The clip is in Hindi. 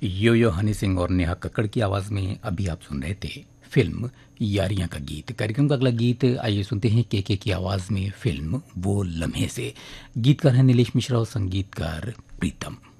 यो यो हनी सिंह और नेहा कक्कड़ की आवाज में अभी आप सुन रहे थे फिल्म यारियां का गीत। कार्यक्रम का अगला गीत आइए सुनते हैं के की आवाज में फिल्म वो लम्हे से। गीतकार हैं नीलेश मिश्रा और संगीतकार प्रीतम।